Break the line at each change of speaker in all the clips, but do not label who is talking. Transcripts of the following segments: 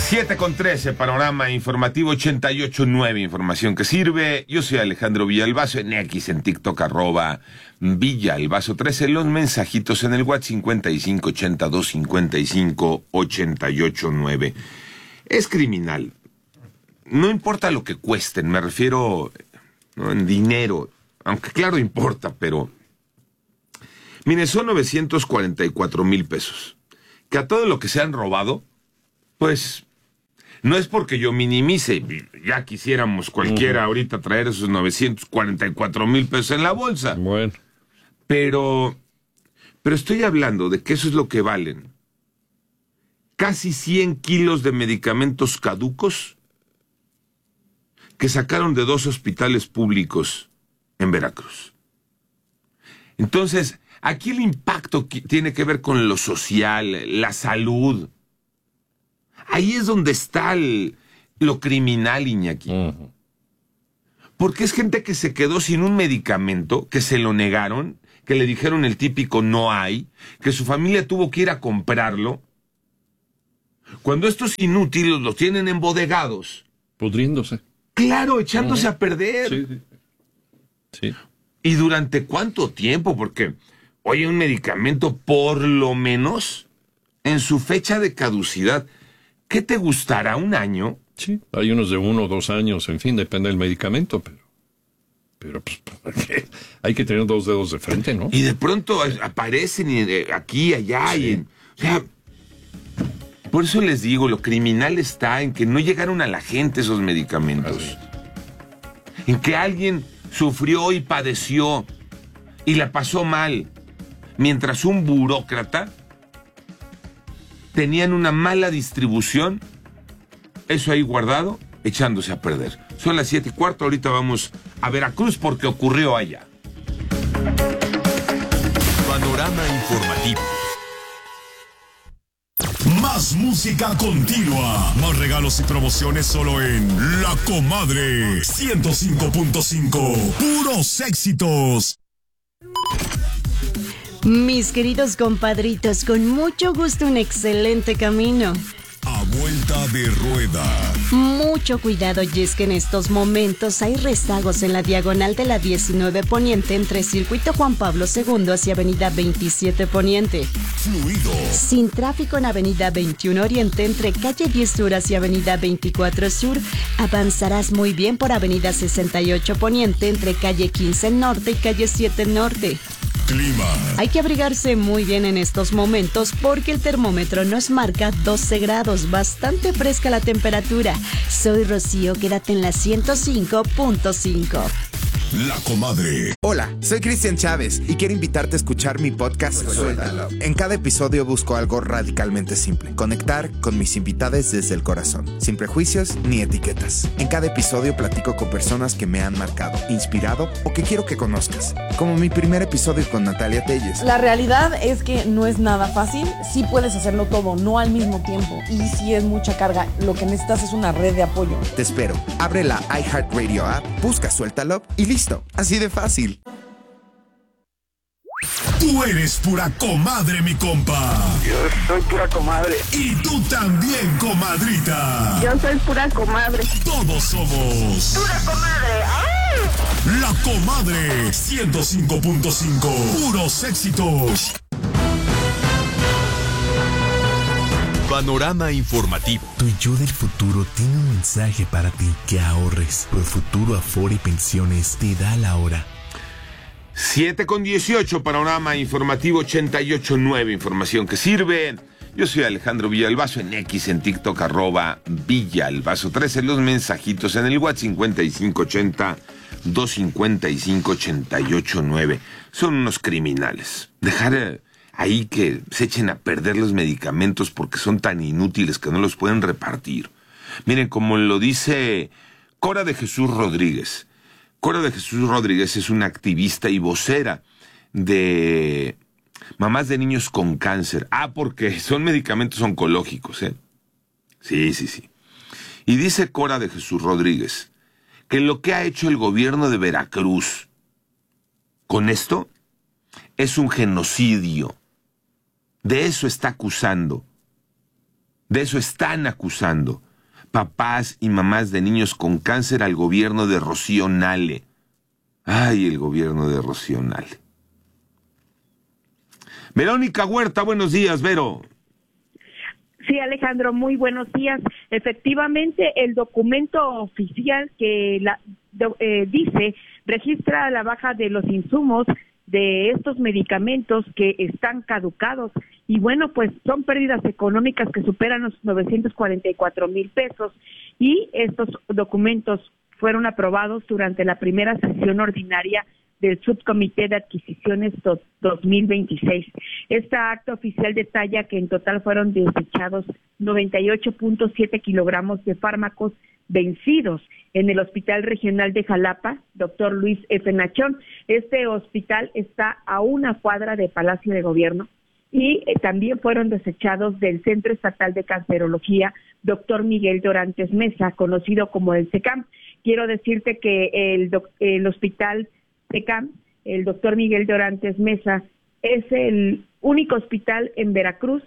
7:13, panorama informativo 88.9, información que sirve. Yo soy Alejandro Villalbazo, en X, en TikTok, @Villalbazo13, los mensajitos en el WhatsApp 5582558889. Es criminal. No importa lo que cuesten, me refiero, ¿no?, en dinero, aunque claro importa, pero... Mire, son 944,000 pesos. Que a todo lo que se han robado, pues... No es porque yo minimice, ya quisiéramos cualquiera ahorita traer esos 944,000 pesos en la bolsa.
Bueno.
Pero estoy hablando de que eso es lo que valen. Casi 100 kilos de medicamentos caducos que sacaron de 2 hospitales públicos en Veracruz. Entonces, aquí el impacto tiene que ver con lo social, la salud. Ahí es donde está lo criminal, Iñaki. Porque es gente que se quedó sin un medicamento, que se lo negaron, que le dijeron el típico no hay, que su familia tuvo que ir a comprarlo. Cuando estos inútiles los tienen embodegados.
Pudriéndose.
Claro, echándose a perder.
Sí. Sí.
¿Y durante cuánto tiempo? Porque, oye, un medicamento, por lo menos, en su fecha de caducidad... ¿Qué te gustará, un año?
Sí, hay unos de 1 o 2 años, en fin, depende del medicamento, pero pues, hay que tener 2 dedos de frente, ¿no?
Y de pronto aparecen aquí, allá,
sí.
O sea, por eso les digo, lo criminal está en que no llegaron a la gente esos medicamentos. En que alguien sufrió y padeció y la pasó mal, mientras un burócrata... tenían una mala distribución, eso ahí guardado, echándose a perder. Son las 7:15, ahorita vamos a Veracruz porque ocurrió allá.
Panorama informativo.
Más música continua, más regalos y promociones solo en La Comadre 105.5. Puros éxitos.
Mis queridos compadritos, con mucho gusto, un excelente camino.
A vuelta de rueda.
Mucho cuidado, y es que en estos momentos hay rezagos en la diagonal de la 19 Poniente entre Circuito Juan Pablo II hacia Avenida 27 Poniente.
Fluido.
Sin tráfico en Avenida 21 Oriente entre Calle 10 Sur hacia Avenida 24 Sur. Avanzarás muy bien por Avenida 68 Poniente entre Calle 15 Norte y Calle 7 Norte.
Clima.
Hay que abrigarse muy bien en estos momentos porque el termómetro nos marca 12 grados, bastante fresca la temperatura. Soy Rocío, quédate en la 105.5.
La Comadre.
Hola, soy Cristian Chávez y quiero invitarte a escuchar mi podcast Suéltalo. En cada episodio busco algo radicalmente simple: conectar con mis invitados desde el corazón, sin prejuicios ni etiquetas. En cada episodio platico con personas que me han marcado, inspirado o que quiero que conozcas, como mi primer episodio con Natalia Telles.
La realidad es que no es nada fácil. Sí puedes hacerlo todo, no al mismo tiempo, y sí es mucha carga. Lo que necesitas es una red de apoyo.
Te espero. Abre la iHeartRadio app, busca Suéltalo y listo. Así de fácil.
Tú eres pura comadre, mi compa.
Yo soy pura comadre.
Y tú también, comadrita.
Yo soy pura comadre.
Todos somos
¡Pura comadre! ¡Ay!
La Comadre 105.5. Puros éxitos.
Panorama informativo.
Tu yo del futuro tiene un mensaje para ti: que ahorres. Profuturo Afore Pensiones te da la hora.
7:18, panorama informativo 88.9, información que sirve. Yo soy Alejandro Villalbazo, en X, en TikTok, @Villalbazo13, los mensajitos en el WhatsApp 5580-255-88.9. Son unos criminales. Dejar ahí que se echen a perder los medicamentos porque son tan inútiles que no los pueden repartir. Miren, como lo dice Cora de Jesús Rodríguez. Cora de Jesús Rodríguez es una activista y vocera de mamás de niños con cáncer. Porque son medicamentos oncológicos, ¿eh? Sí. Y dice Cora de Jesús Rodríguez que lo que ha hecho el gobierno de Veracruz con esto es un genocidio. De eso está acusando De eso están acusando papás y mamás de niños con cáncer al gobierno de Rocío Nale. Ay, el gobierno de Rocío Nale. Verónica Huerta, buenos días, Vero.
Sí, Alejandro, muy buenos días. Efectivamente, el documento oficial que dice, registra la baja de los insumos de estos medicamentos que están caducados. Y bueno, pues son pérdidas económicas que superan los 944,000 pesos. Y estos documentos fueron aprobados durante la primera sesión ordinaria del Subcomité de Adquisiciones 2026. Este acto oficial detalla que en total fueron desechados 98.7 kilogramos de fármacos vencidos en el Hospital Regional de Jalapa, Dr. Luis F. Nachón. Este hospital está a una cuadra de Palacio de Gobierno. Y también fueron desechados del Centro Estatal de Cancerología, Dr. Miguel Dorantes Mesa, conocido como el CECAM. Quiero decirte que el hospital CECAM, el doctor Miguel Dorantes Mesa, es el único hospital en Veracruz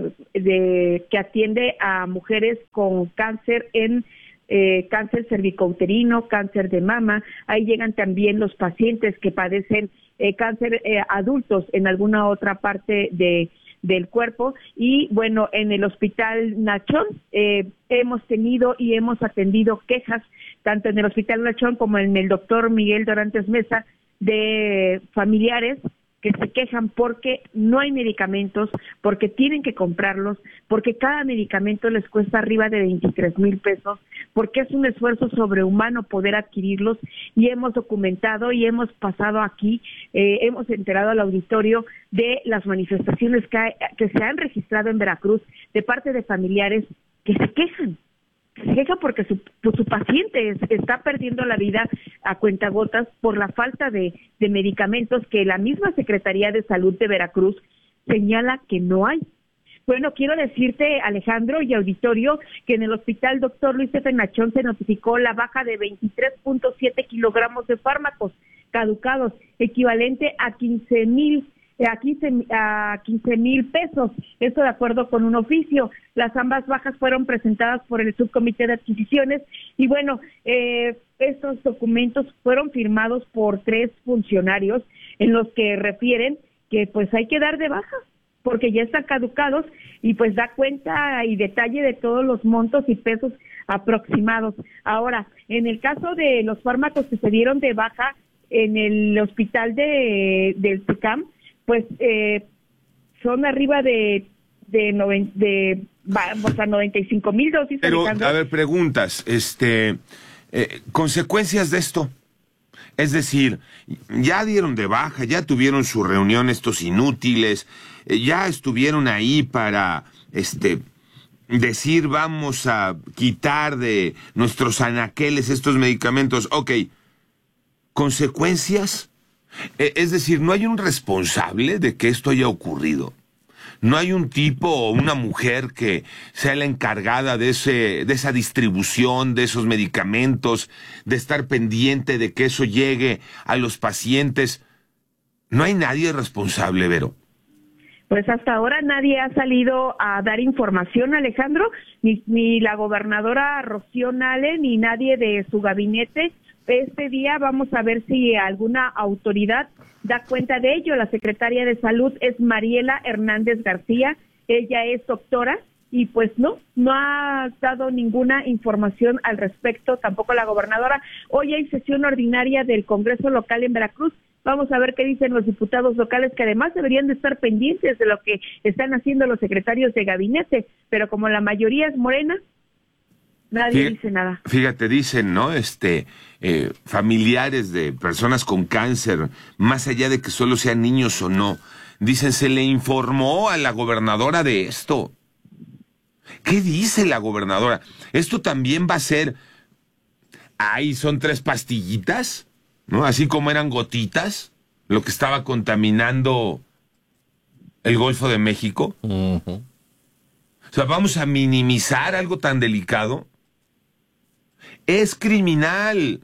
que atiende a mujeres con cáncer cáncer cervicouterino, cáncer de mama. Ahí llegan también los pacientes que padecen cáncer adultos en alguna otra parte del cuerpo. Y bueno, en el Hospital Nachón hemos tenido y hemos atendido quejas, tanto en el Hospital Nachón como en el doctor Miguel Dorantes Mesa, de familiares que se quejan porque no hay medicamentos, porque tienen que comprarlos, porque cada medicamento les cuesta arriba de 23,000 pesos, porque es un esfuerzo sobrehumano poder adquirirlos. Y hemos documentado y hemos pasado aquí, hemos enterado al auditorio de las manifestaciones que se han registrado en Veracruz de parte de familiares que se quejan porque su paciente está perdiendo la vida a cuentagotas por la falta de medicamentos que la misma Secretaría de Salud de Veracruz señala que no hay. Bueno, quiero decirte, Alejandro y auditorio, que en el Hospital Dr. Luis F. Nachón se notificó la baja de 23.7 kilogramos de fármacos caducados, equivalente a 15,000 pesos. Esto de acuerdo con un oficio. Ambas bajas fueron presentadas por el Subcomité de Adquisiciones y bueno, estos documentos fueron firmados por 3 funcionarios en los que refieren que pues hay que dar de baja porque ya están caducados y pues da cuenta y detalle de todos los montos y pesos aproximados. Ahora, en el caso de los fármacos que se dieron de baja en el hospital del CECAM, pues son arriba de 95,000 dosis.
Pero,
Alejandro.
a ver, preguntas, consecuencias de esto. Es decir, ya dieron de baja, ya tuvieron su reunión estos inútiles, ya estuvieron ahí para, decir vamos a quitar de nuestros anaqueles estos medicamentos. Ok, ¿consecuencias? Es decir, no hay un responsable de que esto haya ocurrido. No hay un tipo o una mujer que sea la encargada de esa distribución de esos medicamentos, de estar pendiente de que eso llegue a los pacientes. No hay nadie responsable, Vero.
Pues hasta ahora nadie ha salido a dar información, Alejandro, ni la gobernadora Rocío Nale, ni nadie de su gabinete. Este día vamos a ver si alguna autoridad da cuenta de ello. La secretaria de Salud es Mariela Hernández García, ella es doctora y pues no ha dado ninguna información al respecto, tampoco la gobernadora. Hoy hay sesión ordinaria del Congreso local en Veracruz. Vamos a ver qué dicen los diputados locales, que además deberían de estar pendientes de lo que están haciendo los secretarios de gabinete, pero como la mayoría es morena, nadie dice nada.
Fíjate, dicen, ¿no? Familiares de personas con cáncer, más allá de que solo sean niños o no, dicen, se le informó a la gobernadora de esto. ¿Qué dice la gobernadora? Esto también va a ser, son 3 pastillitas, ¿no? Así como eran gotitas, lo que estaba contaminando el Golfo de México. Uh-huh. O sea, vamos a minimizar algo tan delicado. Es criminal.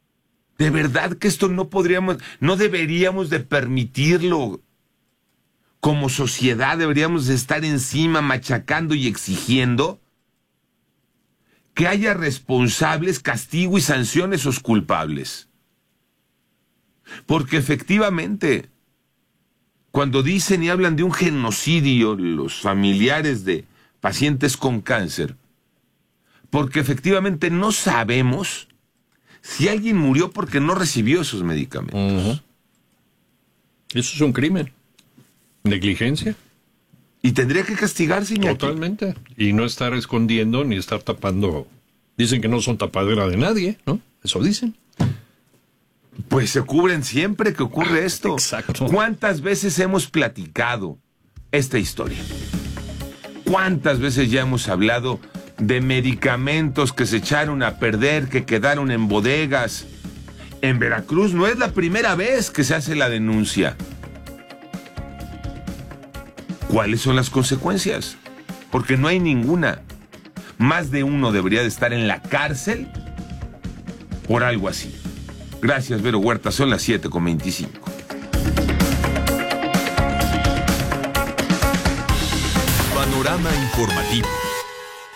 De verdad que esto no deberíamos de permitirlo. como sociedad deberíamos estar encima machacando y exigiendo que haya responsables, castigo y sanciones a los culpables. Porque efectivamente, cuando dicen y hablan de un genocidio los familiares de pacientes con cáncer, porque efectivamente no sabemos si alguien murió porque no recibió esos medicamentos.
Eso es un crimen. Negligencia.
Y tendría que castigarse, Iñaki.
Totalmente. Y no estar escondiendo ni estar tapando. Dicen que no son tapadera de nadie, ¿no? Eso dicen.
Pues se cubren siempre que ocurre esto.
Exacto.
¿Cuántas veces hemos platicado esta historia? ¿Cuántas veces ya hemos hablado de medicamentos que se echaron a perder, que quedaron en bodegas? En Veracruz no es la primera vez que se hace la denuncia. ¿Cuáles son las consecuencias? Porque no hay ninguna. Más de uno debería de estar en la cárcel por algo así. Gracias, Vero Huerta. Son las 7:25.
Panorama informativo.